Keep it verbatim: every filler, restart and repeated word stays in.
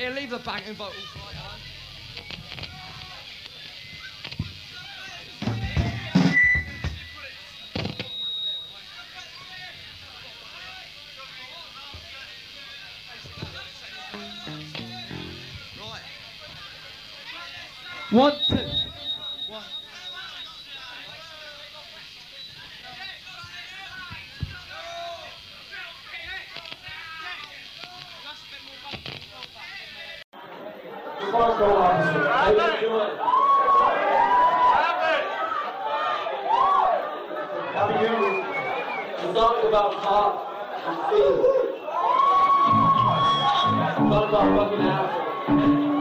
here, leave the backing vocals right on. One, two. One. Let's go, officer. How you doing? Happy New Year. The song about pop and food. The song about fucking assholes.